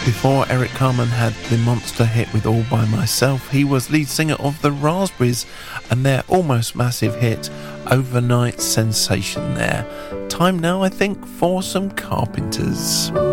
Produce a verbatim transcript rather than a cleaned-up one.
Before Eric Carmen had the monster hit with All By Myself, he was lead singer of the Raspberries and their almost massive hit, Overnight Sensation there. Time now, I think, for some Carpenters.